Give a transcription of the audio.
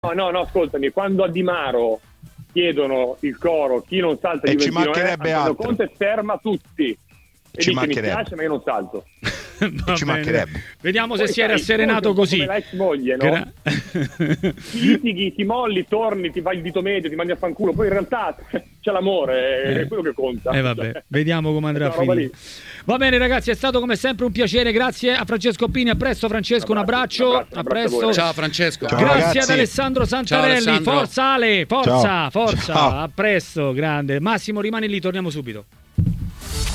No, ascoltami, quando a Di Maro chiedono il coro, chi non salta ci Juventino mancherebbe altro. Conte ferma tutti. E Ci dice, mi mancherebbe. spiace, ma io non salto. Ci mancherebbe. Vediamo Poi se si è sai, rasserenato così. Come la ex moglie, no? Ti litighi, ti molli, torni, ti fai il dito medio, ti mandi a fanculo, poi in realtà c'è l'amore, è quello che conta. Vabbè, vediamo come andrà a Quella roba finire. Va bene ragazzi, è stato come sempre un piacere, grazie a Francesco Pini, a presto Francesco, un abbraccio. A presto. Ciao Francesco. Ciao, Grazie ragazzi. ad Alessandro Santarelli, Ciao, Alessandro. forza Ale, forza, Ciao. forza, Ciao. a presto, grande. Massimo rimani lì, torniamo subito.